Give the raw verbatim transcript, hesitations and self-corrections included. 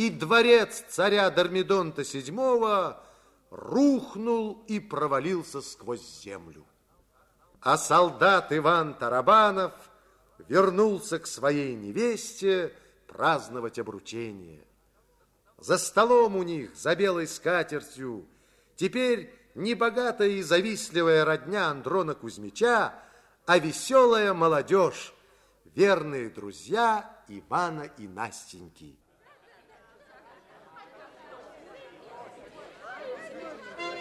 и дворец царя Дормидонта седьмого рухнул и провалился сквозь землю. А солдат Иван Тарабанов вернулся к своей невесте праздновать обручение. За столом у них, за белой скатертью, теперь не богатая и завистливая родня Андрона Кузьмича, а веселая молодежь, верные друзья Ивана и Настеньки.